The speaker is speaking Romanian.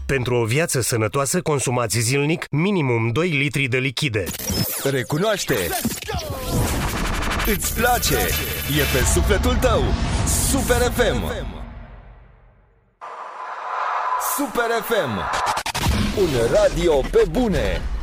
Pentru o viață sănătoasă, consumați zilnic minimum 2 litri de lichide. Recunoaște! Îți place! E pe sufletul tău! Super FM! Super FM! Un radio pe bune!